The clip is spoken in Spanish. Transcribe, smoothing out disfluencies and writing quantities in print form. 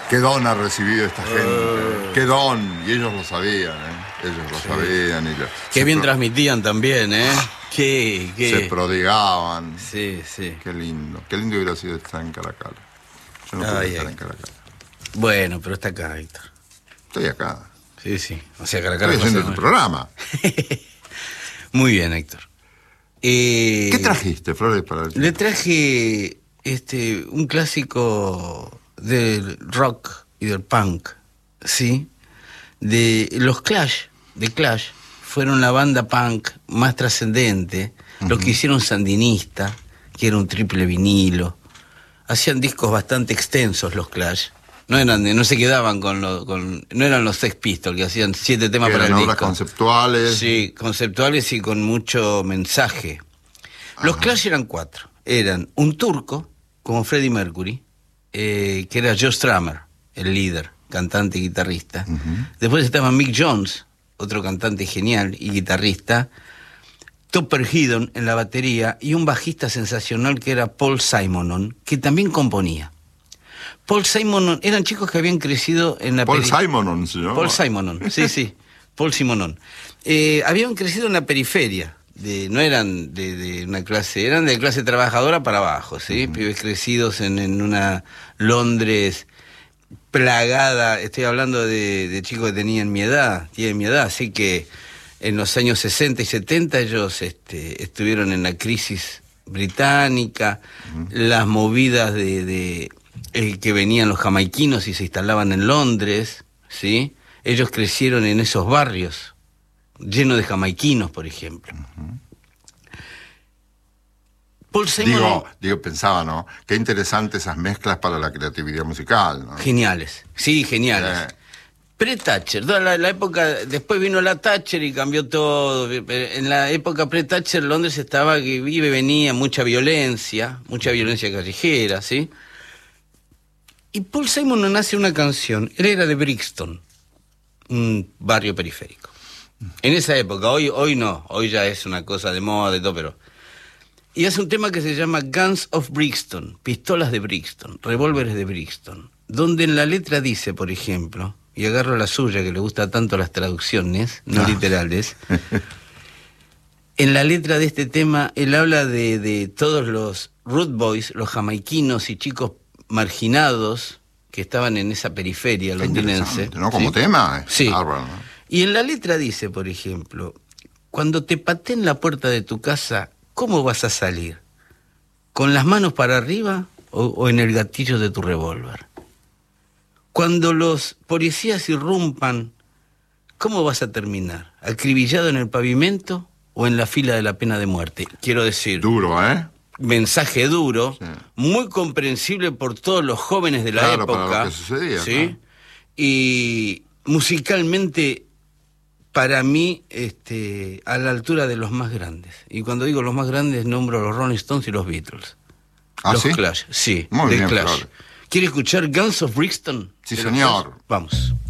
Qué don ha recibido esta gente. Qué don. Y ellos lo sabían, ¿eh? Ellos lo sabían. Y qué bien transmitían también, ¿eh? Se prodigaban. Sí, sí. Qué lindo. Qué lindo hubiera sido estar en Caracas. Yo no puedo estar en Caracas. Bueno, pero está acá, Héctor. Estoy acá. Sí, sí. O sea, Caracas. Estoy haciendo tu programa. Muy bien, Héctor. ¿Qué trajiste, Flores, para el... Le traje un clásico del rock y del punk, ¿sí? De los Clash, de Clash, fueron la banda punk más trascendente, los que hicieron Sandinista, que era un triple vinilo. Hacían discos bastante extensos los Clash. No se quedaban no eran los Sex Pistols que hacían 7 temas para el disco. Obras conceptuales. Sí, conceptuales y con mucho mensaje. Los Clash eran 4. Eran un turco, como Freddie Mercury, que era Joe Strummer, el líder, cantante y guitarrista. Después estaba Mick Jones, otro cantante genial y guitarrista. Topper Headon en la batería y un bajista sensacional que era Paul Simonon, que también componía. Paul Simonon, eran chicos que habían crecido en la Paul Simonon, ¿sí? Paul Simonon, sí, Paul Simonon. Habían crecido en la periferia, no eran de una clase, eran de clase trabajadora para abajo, ¿sí? Pibes crecidos en una Londres plagada, estoy hablando de chicos que tienen mi edad, así que en los años 60 y 70 ellos estuvieron en la crisis británica, las movidas que venían los jamaiquinos y se instalaban en Londres, ¿sí? Ellos crecieron en esos barrios, llenos de jamaiquinos, por ejemplo. Paul Simon... Pensaba, ¿no? Qué interesante esas mezclas para la creatividad musical, ¿no? Geniales, sí, geniales. Pre-Thatcher, la época, después vino la Thatcher y cambió todo. En la época pre-Thatcher Londres estaba que venía mucha violencia callejera, ¿sí? Y Paul Simon hace una canción, él era de Brixton, un barrio periférico. En esa época, hoy no, hoy ya es una cosa de moda y todo, pero... Y hace un tema que se llama Guns of Brixton, pistolas de Brixton, revólveres de Brixton, donde en la letra dice, por ejemplo, y agarro la suya que le gusta tanto las traducciones, no literales, en la letra de este tema él habla de todos los root boys, los jamaiquinos y chicos marginados que estaban en esa periferia londinense, ¿no? Como tema. Sí. Bárbaro, ¿no? Y en la letra dice, por ejemplo, cuando te pateen la puerta de tu casa, ¿cómo vas a salir? ¿Con las manos para arriba o en el gatillo de tu revólver? Cuando los policías irrumpan, ¿cómo vas a terminar? ¿Acribillado en el pavimento o en la fila de la pena de muerte? Quiero decir... Duro, ¿eh? Mensaje duro, sí. Muy comprensible por todos los jóvenes de la época. Para lo que sucedía, ¿sí? ¿no? Y musicalmente, para mí, a la altura de los más grandes. Y cuando digo los más grandes, nombro a los Rolling Stones y los Beatles. Los ¿sí? Clash, sí, Muy bien, Clash. Flores. ¿Quiere escuchar Guns of Brixton? Sí, señor. Vamos.